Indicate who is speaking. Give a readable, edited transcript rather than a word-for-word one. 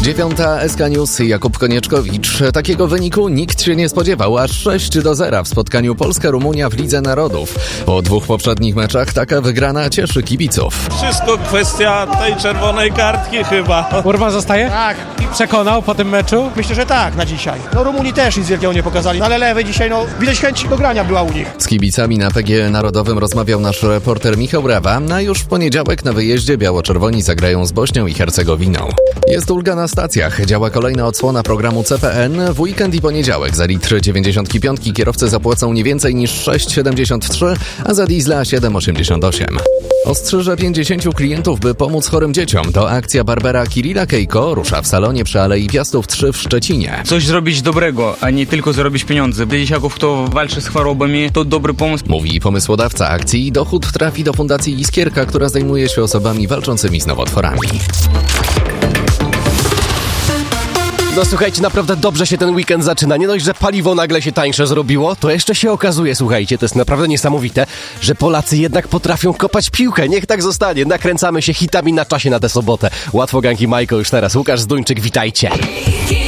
Speaker 1: 9. SK News, Jakub Konieczkowicz. Takiego wyniku nikt się nie spodziewał, aż 6-0 w spotkaniu Polska-Rumunia w Lidze Narodów. Po 2 poprzednich meczach taka wygrana cieszy kibiców.
Speaker 2: Wszystko kwestia tej czerwonej kartki chyba.
Speaker 3: Urban zostaje?
Speaker 4: Tak.
Speaker 3: I przekonał po tym meczu?
Speaker 4: Myślę, że tak na dzisiaj. Rumunii też nic wielkiego nie pokazali, ale lewy dzisiaj, widać chęć do grania była u nich.
Speaker 1: Z kibicami na PG Narodowym rozmawiał nasz reporter Michał Rawa, a już w poniedziałek na wyjeździe biało-czerwoni zagrają z Bośnią i Hercegowiną. Jest ulga na stacjach, działa kolejna odsłona programu CPN. W weekend i poniedziałek za litr 95 kierowcy zapłacą nie więcej niż 6,73, a za diesla 7,88. Ostrzyże 50 klientów, by pomóc chorym dzieciom. To akcja barbera Kirilla Kejko rusza w salonie przy Alei Piastów 3 w Szczecinie.
Speaker 5: Coś zrobić dobrego, a nie tylko zarobić pieniądze. Dla dzieciaków, kto walczy z chorobami, to dobry pomysł.
Speaker 1: Mówi pomysłodawca akcji. Dochód trafi do Fundacji Iskierka, która zajmuje się osobami walczącymi z nowotworami.
Speaker 6: No słuchajcie, naprawdę dobrze się ten weekend zaczyna. Nie dość, że paliwo nagle się tańsze zrobiło, to jeszcze się okazuje, słuchajcie, to jest naprawdę niesamowite, że Polacy jednak potrafią kopać piłkę. Niech tak zostanie. Nakręcamy się hitami na czasie na tę sobotę. Łatwo, Ganki, Majko już teraz. Łukasz Zduńczyk, witajcie.